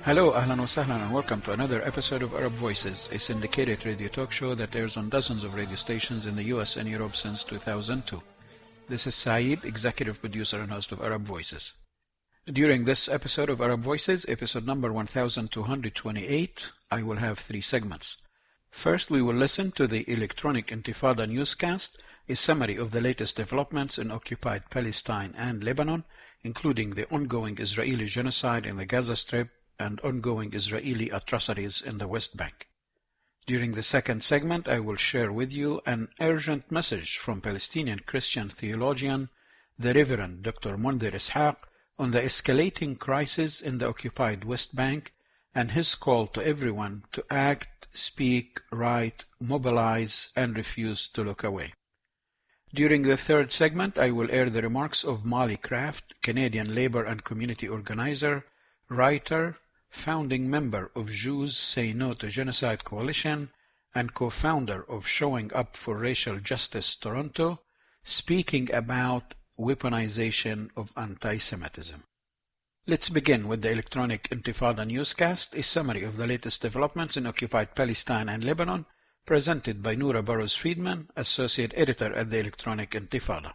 Hello, ahlan wa sahlan, and welcome to another episode of Arab Voices, a syndicated radio talk show that airs on dozens of radio stations in the US and Europe since 2002. This is Saeed, executive producer and host of Arab Voices. During this episode of Arab Voices, episode number 1228, I will have three segments. First, we will listen to the Electronic Intifada newscast, a summary of the latest developments in occupied Palestine and Lebanon, including the ongoing Israeli genocide in the Gaza Strip and ongoing Israeli atrocities in the West Bank. During the second segment, I will share with you an urgent message from Palestinian Christian theologian, the Reverend Dr. Mundir Ishaq, on the escalating crisis in the occupied West Bank and his call to everyone to act, speak, write, mobilize, and refuse to look away. During the third segment, I will air the remarks of Molly Craft, Canadian labor and community organizer, writer, founding member of Jews Say No to Genocide Coalition, and co-founder of Showing Up for Racial Justice Toronto, speaking about weaponization of anti-Semitism. Let's begin with the Electronic Intifada newscast, a summary of the latest developments in occupied Palestine and Lebanon, presented by Noura Burrows-Friedman, associate editor at the Electronic Intifada.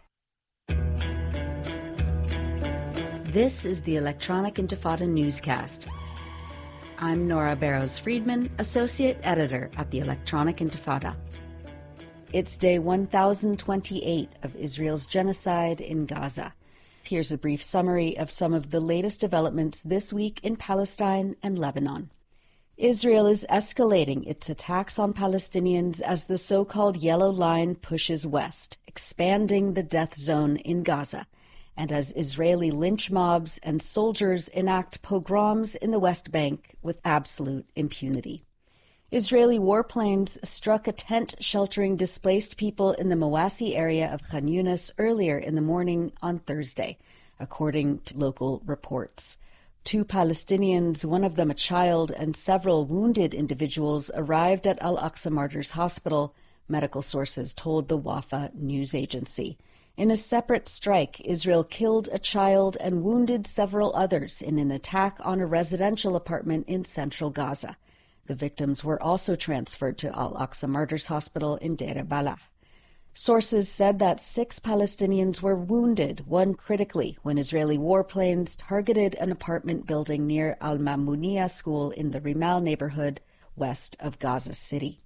This is the Electronic Intifada newscast. I'm Noura Burrows-Friedman, associate editor at the Electronic Intifada. It's day 1028 of Israel's genocide in Gaza. Here's a brief summary of some of the latest developments this week in Palestine and Lebanon. Israel is escalating its attacks on Palestinians as the so-called Yellow Line pushes west, expanding the death zone in Gaza, and as Israeli lynch mobs and soldiers enact pogroms in the West Bank with absolute impunity. Israeli warplanes struck a tent sheltering displaced people in the Mawasi area of Khan Yunis earlier in the morning on Thursday, according to local reports. 2 Palestinians, one of them a child, and several wounded individuals arrived at Al-Aqsa Martyrs Hospital, medical sources told the Wafa news agency. In a separate strike, Israel killed a child and wounded several others in an attack on a residential apartment in central Gaza. The victims were also transferred to Al-Aqsa Martyrs Hospital in Deir Balah. Sources said that 6 Palestinians were wounded, one critically, when Israeli warplanes targeted an apartment building near Al-Mamuniya school in the Rimal neighborhood west of Gaza City.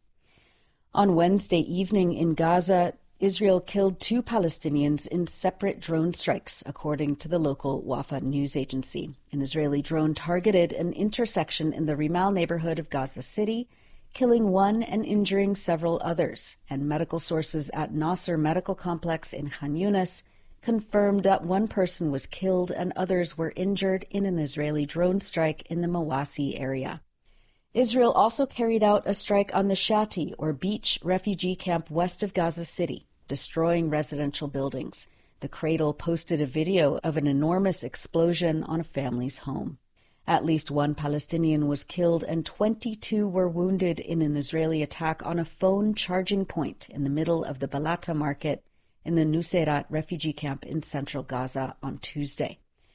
On Wednesday evening in Gaza, Israel killed 2 Palestinians in separate drone strikes, according to the local Wafa news agency. An Israeli drone targeted an intersection in the Rimal neighborhood of Gaza City, killing 1 and injuring several others, and medical sources at Nasser Medical Complex in Khan Yunis confirmed that 1 person was killed and others were injured in an Israeli drone strike in the Mawasi area. Israel also carried out a strike on the Shati, or beach, refugee camp west of Gaza City, destroying residential buildings. The Cradle posted a video of an enormous explosion on a family's home. At least 1 Palestinian was killed and 22 were wounded in an Israeli attack on a phone charging point in the middle of the Balata market in the Nuseirat refugee camp in central Gaza on Tuesday.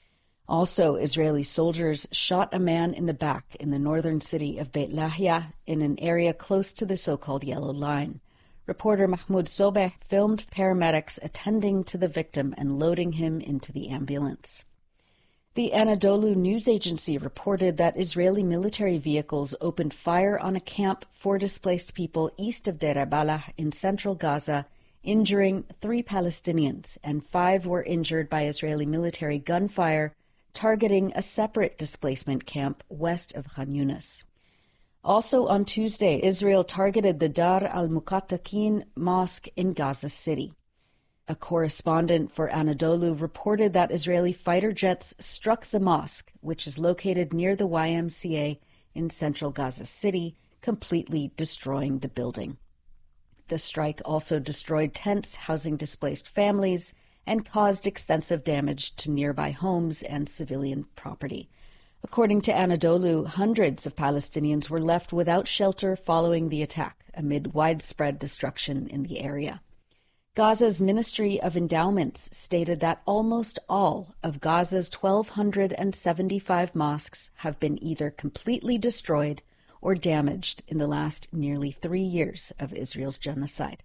Also, Israeli soldiers shot a man in the back in the northern city of Beit Lahia in an area close to the so-called Yellow Line. Reporter Mahmoud Sobeh filmed paramedics attending to the victim and loading him into the ambulance. The Anadolu news agency reported that Israeli military vehicles opened fire on a camp for displaced people east of Deir Balah in central Gaza, injuring 3 Palestinians, and 5 were injured by Israeli military gunfire targeting a separate displacement camp west of Khan Yunis. Also on Tuesday, Israel targeted the Dar al-Muqattaqin mosque in Gaza City. A correspondent for Anadolu reported that Israeli fighter jets struck the mosque, which is located near the YMCA in central Gaza City, completely destroying the building. The strike also destroyed tents housing displaced families and caused extensive damage to nearby homes and civilian property. According to Anadolu, hundreds of Palestinians were left without shelter following the attack, amid widespread destruction in the area. Gaza's Ministry of Endowments stated that almost all of Gaza's 1,275 mosques have been either completely destroyed or damaged in the last nearly 3 years of Israel's genocide.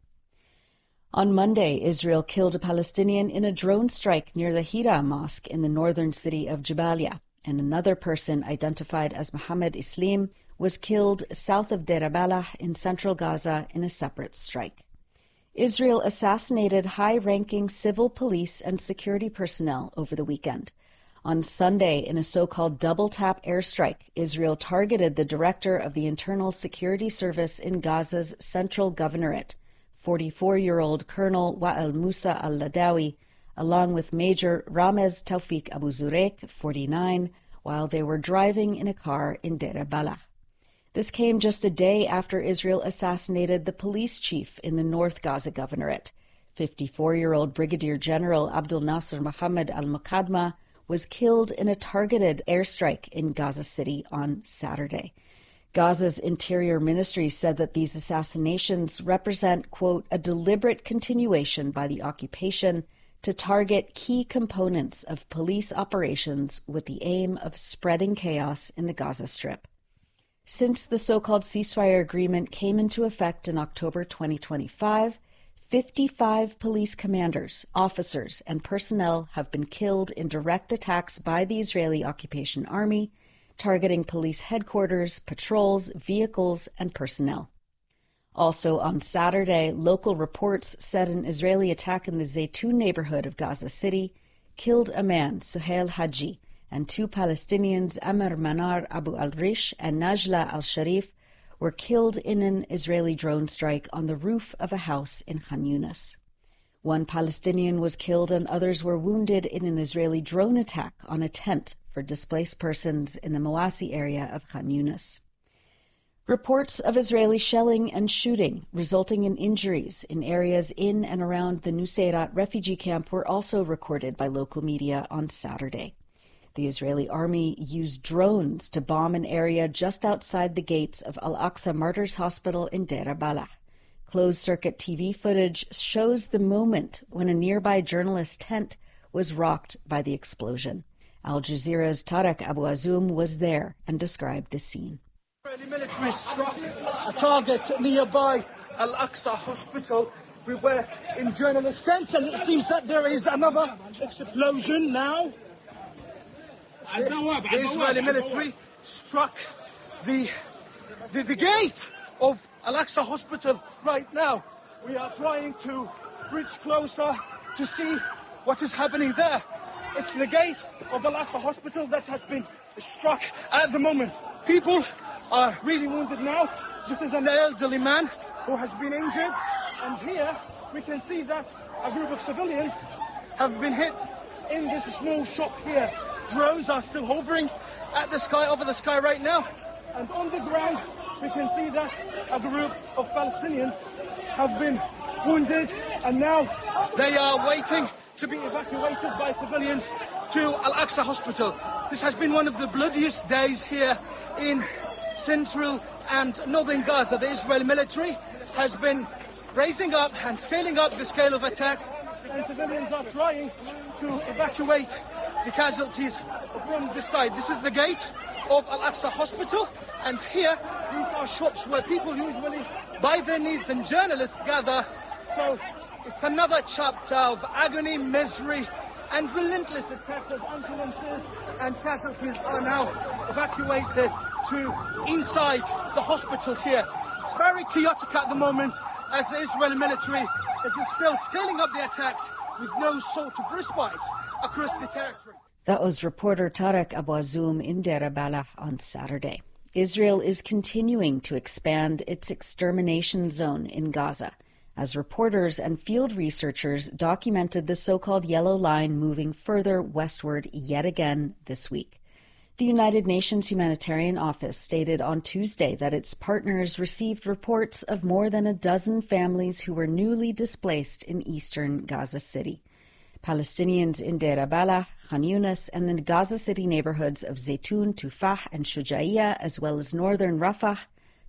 On Monday, Israel killed a Palestinian in a drone strike near the Hira Mosque in the northern city of Jabalia, and another person identified as Mohammed Islim was killed south of Deir Balah in central Gaza in a separate strike. Israel assassinated high-ranking civil police and security personnel over the weekend. On Sunday, in a so-called double-tap airstrike, Israel targeted the director of the Internal Security Service in Gaza's central governorate, 44-year-old Colonel Wa'el Musa al-Ladawi, along with Major Ramez Tawfiq Abu Zurek, 49, while they were driving in a car in Deir Balah. This came just a day after Israel assassinated the police chief in the North Gaza Governorate. 54-year-old Brigadier General Abdul Nasser Mohammed al-Muqadma was killed in a targeted airstrike in Gaza City on Saturday. Gaza's Interior Ministry said that these assassinations represent, quote, a deliberate continuation by the occupation to target key components of police operations with the aim of spreading chaos in the Gaza Strip. Since the so-called ceasefire agreement came into effect in October 2025, 55 police commanders, officers, and personnel have been killed in direct attacks by the Israeli occupation army, targeting police headquarters, patrols, vehicles, and personnel. Also on Saturday, local reports said an Israeli attack in the Zaytun neighborhood of Gaza City killed a man, Suhail Haji, and 2 Palestinians, Amr Manar Abu al-Rish and Najla al-Sharif, were killed in an Israeli drone strike on the roof of a house in Khan Yunis. 1 Palestinian was killed and others were wounded in an Israeli drone attack on a tent for displaced persons in the Mawasi area of Khan Yunis. Reports of Israeli shelling and shooting resulting in injuries in areas in and around the Nuseirat refugee camp were also recorded by local media on Saturday. The Israeli army used drones to bomb an area just outside the gates of Al-Aqsa Martyrs Hospital in Deir Balah. Closed-circuit TV footage shows the moment when a nearby journalist's tent was rocked by the explosion. Al Jazeera's Tarek Abu Azoum was there and described the scene. Israeli military struck a target nearby Al-Aqsa Hospital. We were in journalist tents, and it seems that there is another explosion now. The Israeli military struck the gate of Al-Aqsa Hospital right now. We are trying to reach closer to see what is happening there. It's the gate of Al-Aqsa Hospital that has been struck at the moment. People are really wounded now. This is an elderly man who has been injured. And here we can see that a group of civilians have been hit in this small shop here. Drones are still hovering at the sky, over the sky right now. And on the ground, we can see that a group of Palestinians have been wounded, and now they are waiting to be evacuated by civilians to Al-Aqsa Hospital. This has been one of the bloodiest days here in central and northern Gaza. The Israeli military has been raising up and scaling up the scale of attack, and civilians are trying to evacuate the casualties from this side. This is the gate of Al-Aqsa Hospital, and here, these are shops where people usually buy their needs and journalists gather. So it's another chapter of agony, misery, and relentless attacks as ambulances and casualties are now evacuated to inside the hospital here. It's very chaotic at the moment as the Israeli military is still scaling up the attacks with no sort of respite across the territory. That was reporter Tarek Abu Azoum in Deir Balah on Saturday. Israel is continuing to expand its extermination zone in Gaza as reporters and field researchers documented the so-called Yellow Line moving further westward yet again this week. The United Nations Humanitarian Office stated on Tuesday that its partners received reports of more than a dozen families who were newly displaced in eastern Gaza City. Palestinians in Deir Balah, Khan Yunis, and the Gaza City neighborhoods of Zaytun, Tufah, and Shujaiya, as well as northern Rafah,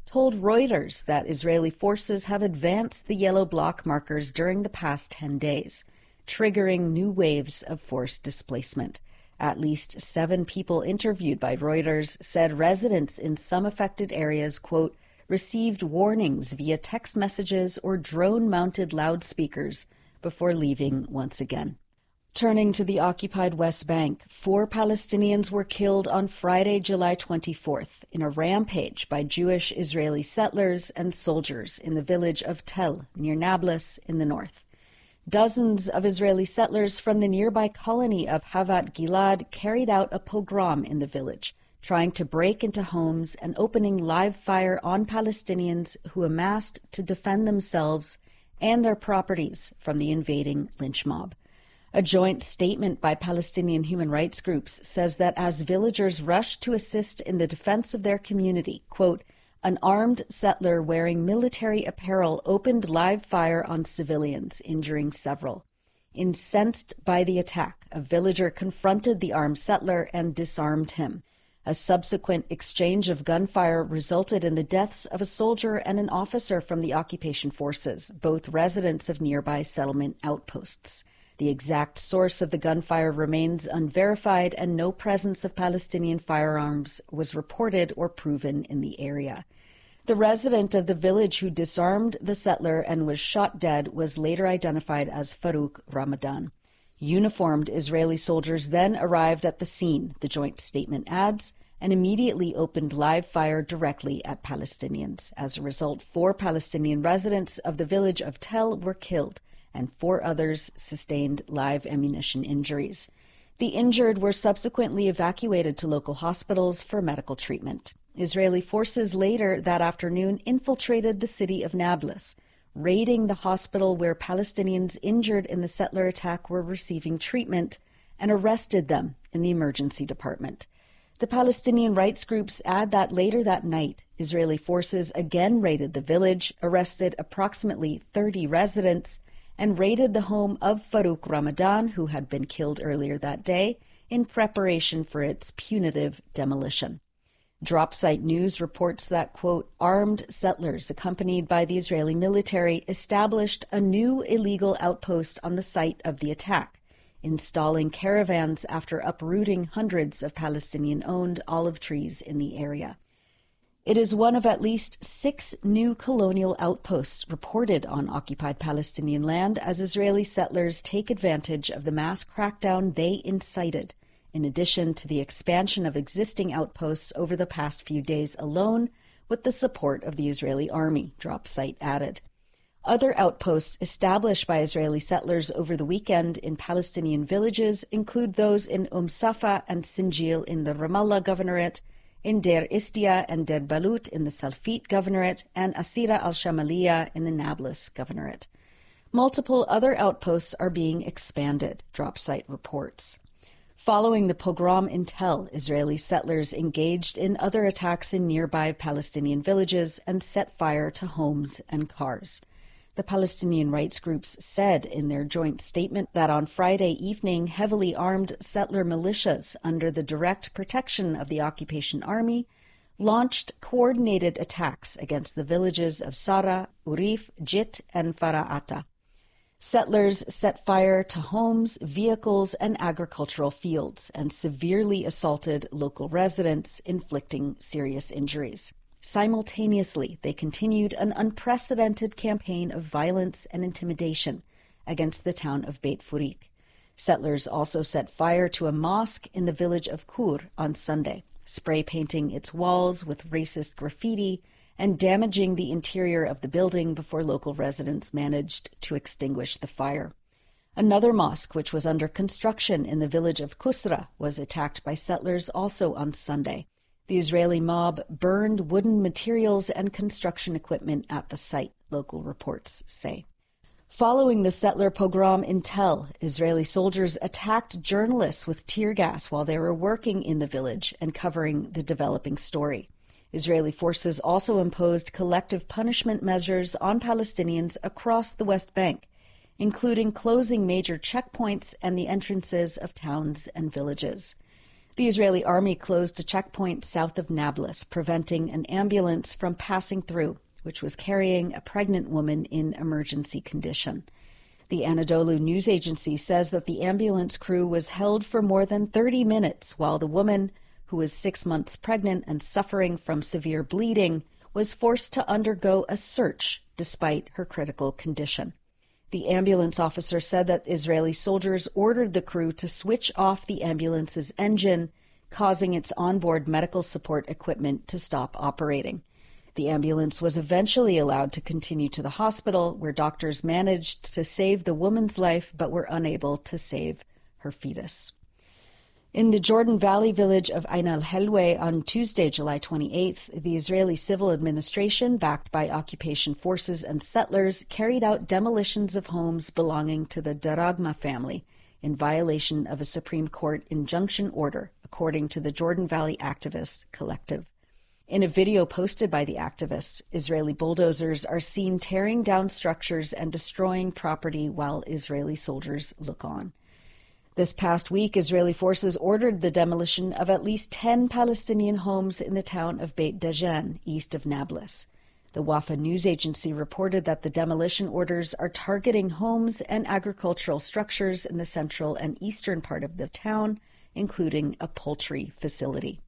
told Reuters that Israeli forces have advanced the yellow block markers during the past 10 days, triggering new waves of forced displacement. At least 7 people interviewed by Reuters said residents in some affected areas, quote, received warnings via text messages or drone-mounted loudspeakers before leaving once again. Turning to the occupied West Bank, 4 Palestinians were killed on Friday, July 24th, in a rampage by Jewish Israeli settlers and soldiers in the village of Tel, near Nablus, in the north. Dozens of Israeli settlers from the nearby colony of Havat Gilad carried out a pogrom in the village, trying to break into homes and opening live fire on Palestinians who amassed to defend themselves and their properties from the invading lynch mob. A joint statement by Palestinian human rights groups says that as villagers rushed to assist in the defense of their community, quote, an armed settler wearing military apparel opened live fire on civilians, injuring several. Incensed by the attack, a villager confronted the armed settler and disarmed him. A subsequent exchange of gunfire resulted in the deaths of a soldier and an officer from the occupation forces, both residents of nearby settlement outposts. The exact source of the gunfire remains unverified, and no presence of Palestinian firearms was reported or proven in the area. The resident of the village who disarmed the settler and was shot dead was later identified as Farouk Ramadan. Uniformed Israeli soldiers then arrived at the scene, the joint statement adds, and immediately opened live fire directly at Palestinians. As a result, 4 Palestinian residents of the village of Tel were killed, and 4 others sustained live ammunition injuries. The injured were subsequently evacuated to local hospitals for medical treatment. Israeli forces later that afternoon infiltrated the city of Nablus, raiding the hospital where Palestinians injured in the settler attack were receiving treatment, and arrested them in the emergency department. The Palestinian rights groups add that later that night, Israeli forces again raided the village, arrested approximately 30 residents, and raided the home of Farouk Ramadan, who had been killed earlier that day, in preparation for its punitive demolition. Dropsite News reports that, quote, armed settlers accompanied by the Israeli military established a new illegal outpost on the site of the attack, installing caravans after uprooting hundreds of Palestinian-owned olive trees in the area. It is one of at least 6 new colonial outposts reported on occupied Palestinian land as Israeli settlers take advantage of the mass crackdown they incited, in addition to the expansion of existing outposts over the past few days alone, with the support of the Israeli army, Dropsite added. Other outposts established by Israeli settlers over the weekend in Palestinian villages include those in Safa and Sinjil in the Ramallah Governorate, in Deir Istia and Deir Balut in the Salfit Governorate, and Asira al-Shamaliya in the Nablus Governorate. Multiple other outposts are being expanded, Dropsite reports. Following the pogrom in Tel, Israeli settlers engaged in other attacks in nearby Palestinian villages and set fire to homes and cars. The Palestinian rights groups said in their joint statement that on Friday evening, heavily armed settler militias under the direct protection of the occupation army launched coordinated attacks against the villages of Sara, Urif, Jit, and Fara'ata. Settlers set fire to homes, vehicles, and agricultural fields and severely assaulted local residents, inflicting serious injuries. Simultaneously, they continued an unprecedented campaign of violence and intimidation against the town of Beit Furik. Settlers also set fire to a mosque in the village of Kur on Sunday, spray painting its walls with racist graffiti and damaging the interior of the building before local residents managed to extinguish the fire. Another mosque, which was under construction in the village of Kusra, was attacked by settlers also on Sunday. The Israeli mob burned wooden materials and construction equipment at the site, local reports say. Following the settler pogrom in Tel, Israeli soldiers attacked journalists with tear gas while they were working in the village and covering the developing story. Israeli forces also imposed collective punishment measures on Palestinians across the West Bank, including closing major checkpoints and the entrances of towns and villages. The Israeli army closed a checkpoint south of Nablus, preventing an ambulance from passing through, which was carrying a pregnant woman in emergency condition. The Anadolu news agency says that the ambulance crew was held for more than 30 minutes while the woman, who was 6 months pregnant and suffering from severe bleeding, was forced to undergo a search despite her critical condition. The ambulance officer said that Israeli soldiers ordered the crew to switch off the ambulance's engine, causing its onboard medical support equipment to stop operating. The ambulance was eventually allowed to continue to the hospital, where doctors managed to save the woman's life but were unable to save her fetus. In the Jordan Valley village of Ain al-Helwe on Tuesday, July 28th, the Israeli civil administration, backed by occupation forces and settlers, carried out demolitions of homes belonging to the Daragma family in violation of a Supreme Court injunction order, according to the Jordan Valley Activists Collective. In a video posted by the activists, Israeli bulldozers are seen tearing down structures and destroying property while Israeli soldiers look on. This past week, Israeli forces ordered the demolition of at least 10 Palestinian homes in the town of Beit Dajan, east of Nablus. The Wafa news agency reported that the demolition orders are targeting homes and agricultural structures in the central and eastern part of the town, including a poultry facility.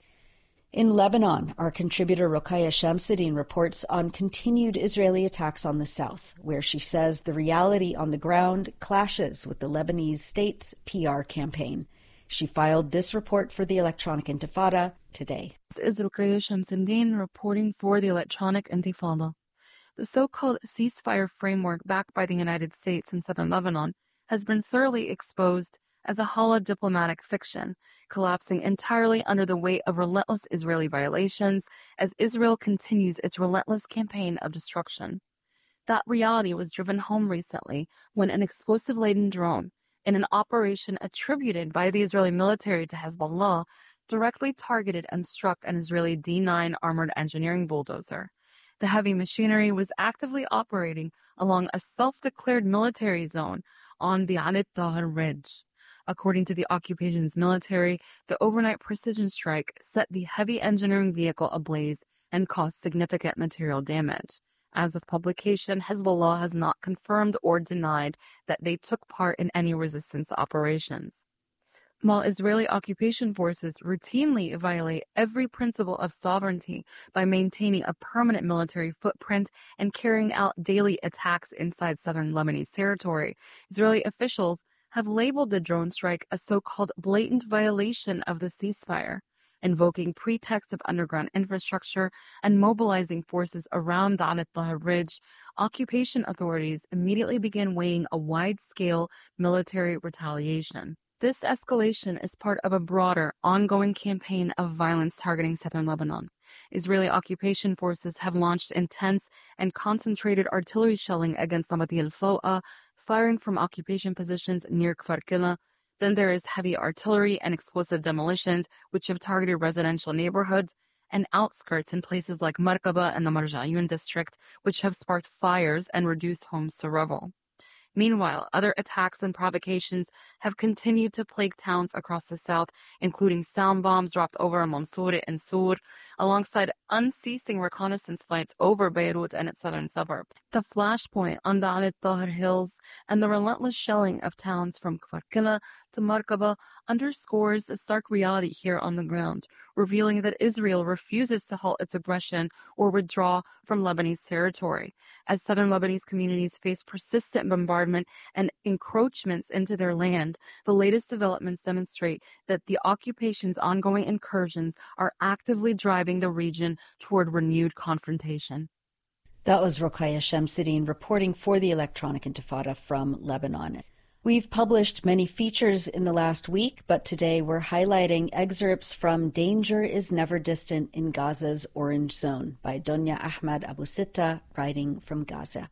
In Lebanon, our contributor Rokhaya Shamsuddin reports on continued Israeli attacks on the south, where she says the reality on the ground clashes with the Lebanese state's PR campaign. She filed this report for the Electronic Intifada today. This is Rokhaya Shamsuddin reporting for the Electronic Intifada. The so-called ceasefire framework backed by the United States in southern Lebanon has been thoroughly exposed as a hollow diplomatic fiction, collapsing entirely under the weight of relentless Israeli violations as Israel continues its relentless campaign of destruction. That reality was driven home recently when an explosive-laden drone, in an operation attributed by the Israeli military to Hezbollah, directly targeted and struck an Israeli D-9 armored engineering bulldozer. The heavy machinery was actively operating along a self-declared military zone on the Alit Tahir Ridge. According to the occupation's military, the overnight precision strike set the heavy engineering vehicle ablaze and caused significant material damage. As of publication, Hezbollah has not confirmed or denied that they took part in any resistance operations. While Israeli occupation forces routinely violate every principle of sovereignty by maintaining a permanent military footprint and carrying out daily attacks inside southern Lebanese territory, Israeli officials have labeled the drone strike a so-called blatant violation of the ceasefire, invoking pretexts of underground infrastructure and mobilizing forces around the Alit Tahir Ridge. Occupation authorities immediately began weighing a wide-scale military retaliation. This escalation is part of a broader, ongoing campaign of violence targeting southern Lebanon. Israeli occupation forces have launched intense and concentrated artillery shelling against Nabati al-Fo'a, firing from occupation positions near Kfar Killa. Then there is heavy artillery and explosive demolitions, which have targeted residential neighborhoods and outskirts in places like Markaba and the Marja'yun district, which have sparked fires and reduced homes to rubble. Meanwhile, other attacks and provocations have continued to plague towns across the south, including sound bombs dropped over Mansour and Sur, alongside unceasing reconnaissance flights over Beirut and its southern suburb. The flashpoint on the Alit Tahir Hills and the relentless shelling of towns from Kfar Killa to Markaba underscores the stark reality here on the ground, revealing that Israel refuses to halt its aggression or withdraw from Lebanese territory. As southern Lebanese communities face persistent bombardment and encroachments into their land, the latest developments demonstrate that the occupation's ongoing incursions are actively driving the region toward renewed confrontation. That was Rokhaya Shamsuddin reporting for the Electronic Intifada from Lebanon. We've published many features in the last week, but today we're highlighting excerpts from Danger is Never Distant in Gaza's Orange Zone by Donya Ahmad Abu Sitta, writing from Gaza.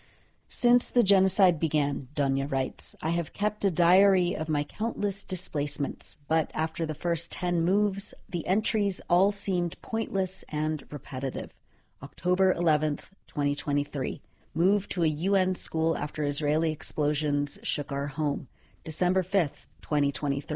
Since the genocide began, Donya writes, I have kept a diary of my countless displacements, but after the first 10 moves, the entries all seemed pointless and repetitive. October 11th, 2023. Moved to a UN school after Israeli explosions shook our home. December 5th, 2023.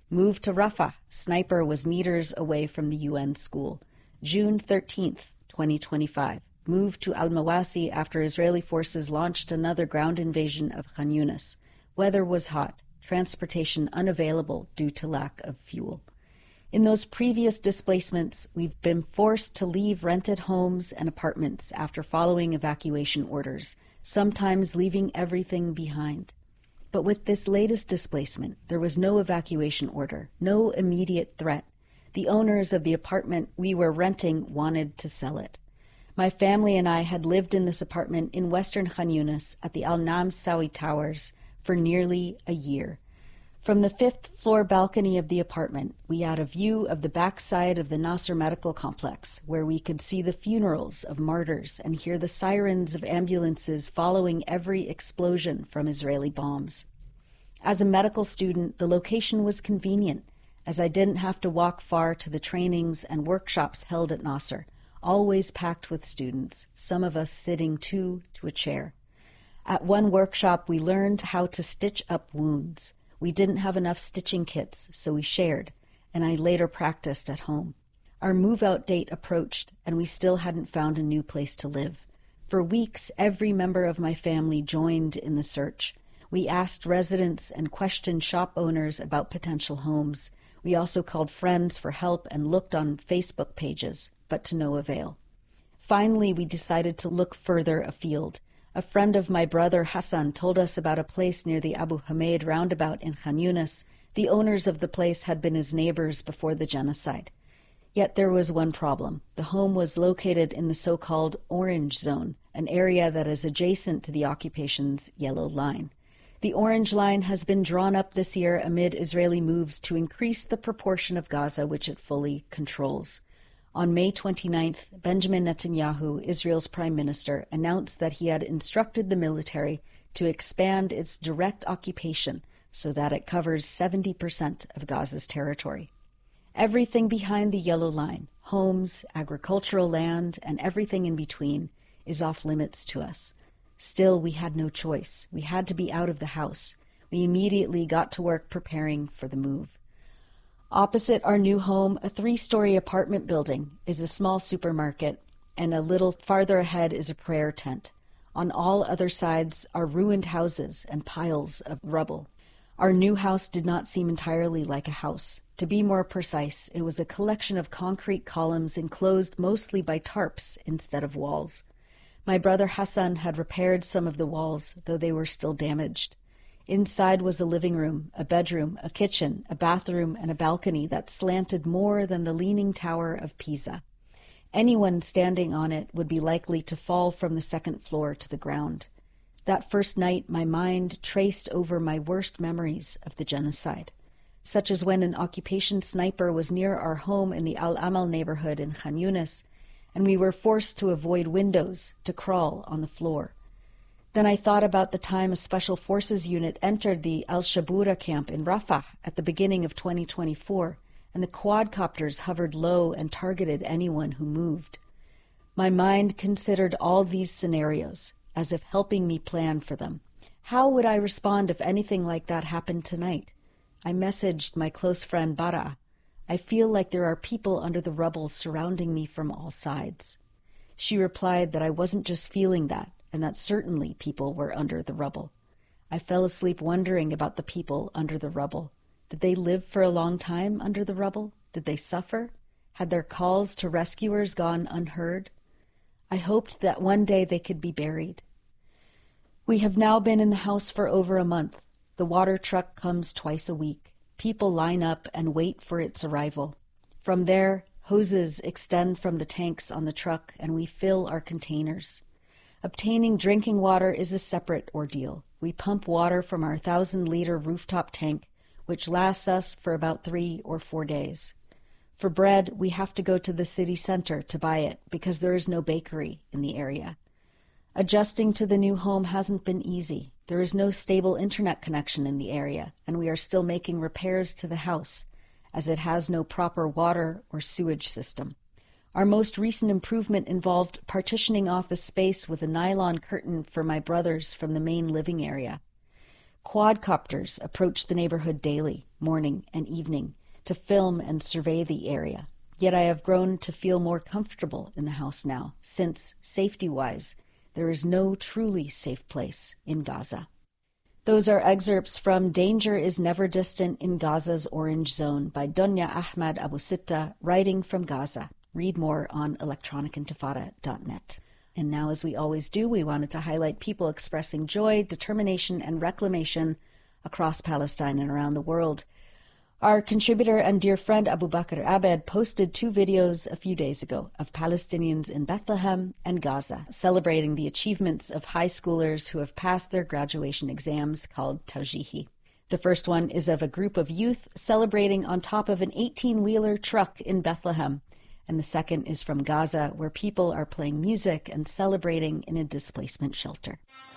Moved to Rafah. Sniper was meters away from the UN school. June 13th, 2025. Moved to Al-Mawasi after Israeli forces launched another ground invasion of Khan Yunis. Weather was hot. Transportation unavailable due to lack of fuel. In those previous displacements, we've been forced to leave rented homes and apartments after following evacuation orders, sometimes leaving everything behind. But with this latest displacement, there was no evacuation order, no immediate threat. The owners of the apartment we were renting wanted to sell it. My family and I had lived in this apartment in western Khan Yunis at the Al-Nam Sawi Towers for nearly a year. From the 5th floor balcony of the apartment, we had a view of the backside of the Nasser Medical Complex, where we could see the funerals of martyrs and hear the sirens of ambulances following every explosion from Israeli bombs. As a medical student, the location was convenient, as I didn't have to walk far to the trainings and workshops held at Nasser, always packed with students, some of us sitting two to a chair. At one workshop, we learned how to stitch up wounds. We didn't have enough stitching kits, so we shared, and I later practiced at home. Our move-out date approached, and we still hadn't found a new place to live. For weeks, every member of my family joined in the search. We asked residents and questioned shop owners about potential homes. We also called friends for help and looked on Facebook pages, but to no avail. Finally, we decided to look further afield. A friend of my brother Hassan told us about a place near the Abu Hamid roundabout in Khan Yunis. The owners of the place had been his neighbors before the genocide. Yet there was one problem. The home was located in the so-called Orange Zone, an area that is adjacent to the occupation's Yellow Line. The Orange Line has been drawn up this year amid Israeli moves to increase the proportion of Gaza which it fully controls. On May 29th, Benjamin Netanyahu, Israel's prime minister, announced that he had instructed the military to expand its direct occupation so that it covers 70% of Gaza's territory. Everything behind the Yellow Line, homes, agricultural land, and everything in between, is off limits to us. Still, we had no choice. We had to be out of the house. We immediately got to work preparing for the move. Opposite our new home, a 3-story apartment building, is a small supermarket, and a little farther ahead is a prayer tent. On all other sides are ruined houses and piles of rubble. Our new house did not seem entirely like a house. To be more precise, it was a collection of concrete columns enclosed mostly by tarps instead of walls. My brother Hassan had repaired some of the walls, though they were still damaged. Inside was a living room, a bedroom, a kitchen, a bathroom, and a balcony that slanted more than the Leaning Tower of Pisa. Anyone standing on it would be likely to fall from the 2nd floor to the ground. That first night, my mind traced over my worst memories of the genocide, such as when an occupation sniper was near our home in the Al-Amal neighborhood in Khan Yunis, and we were forced to avoid windows to crawl on the floor. Then I thought about the time a Special Forces unit entered the Al-Shabura camp in Rafah at the beginning of 2024, and the quadcopters hovered low and targeted anyone who moved. My mind considered all these scenarios, as if helping me plan for them. How would I respond if anything like that happened tonight? I messaged my close friend Bara. I feel like there are people under the rubble surrounding me from all sides. She replied that I wasn't just feeling that, and that certainly people were under the rubble. I fell asleep wondering about the people under the rubble. Did they live for a long time under the rubble? Did they suffer? Had their calls to rescuers gone unheard? I hoped that one day they could be buried. We have now been in the house for over a month. The water truck comes twice a week. People line up and wait for its arrival. From there, hoses extend from the tanks on the truck, and we fill our containers. Obtaining drinking water is a separate ordeal. We pump water from our 1,000-liter rooftop tank, which lasts us for about 3 or 4 days. For bread, we have to go to the city center to buy it because there is no bakery in the area. Adjusting to the new home hasn't been easy. There is no stable internet connection in the area, and we are still making repairs to the house, as it has no proper water or sewage system. Our most recent improvement involved partitioning off a space with a nylon curtain for my brothers from the main living area. Quadcopters approach the neighborhood daily. morning and evening, to film and survey the area. Yet I have grown to feel more comfortable in the house now, since, safety-wise, there is no truly safe place in Gaza. Those are excerpts from Danger is Never Distant in Gaza's Orange Zone by Donya Ahmad Abu Sitta, writing from Gaza. Read more on electronicintifada.net. And now, as we always do, we wanted to highlight people expressing joy, determination, and reclamation across Palestine and around the world. Our contributor and dear friend Abu Bakr Abed posted 2 videos a few days ago of Palestinians in Bethlehem and Gaza celebrating the achievements of high schoolers who have passed their graduation exams called Tawjihi. The first one is of a group of youth celebrating on top of an 18-wheeler truck in Bethlehem, and the second is from Gaza, where people are playing music and celebrating in a displacement shelter.